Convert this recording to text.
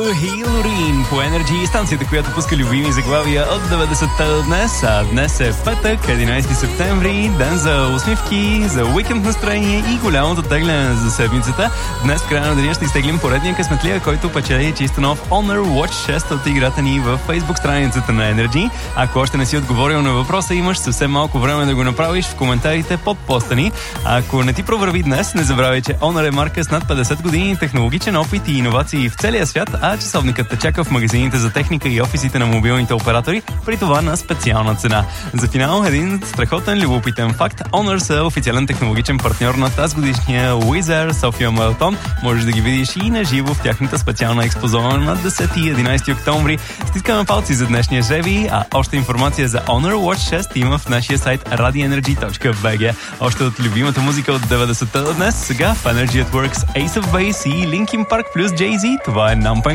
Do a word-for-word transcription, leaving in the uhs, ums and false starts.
Хилорин по Energy, станцията, която пуска любими заглавия от деветдесетте днес, а днес е петък, единайсети септември, ден за усмивки, за уикенд настроение и голямото тегляне за седмицата. Днес в края на деня ще изтеглим поредния късметлия, който печели чисто нов Honor Watch шест от играта ни в Facebook страницата на Energy. Ако още не си отговорил на въпроса, имаш съвсем малко време да го направиш в коментарите под поста ни. Ако не ти провърви днес, не забравяй, че Honor е марка с над петдесет години технологичен опит и иновации в целия свят, а часовникът те чака в магазините за техника и офисите на мобилните оператори, при това на специална цена. За финал един страхотен любопитен факт. Honor са официален технологичен партньор на тази годишния Wizard София Маратон. Можеш да ги видиш и на живо в тяхната специална експозиция на десети и единайсети октомври. Стискаме палци за днешния жреби, а още информация за Honor Watch шест има в нашия сайт radio energy точка b g. Още от любимата музика от деветдесетте до днес, сега в Energy at Works Ace of Base и Linkin Park плюс Jay-Z. Това е Numb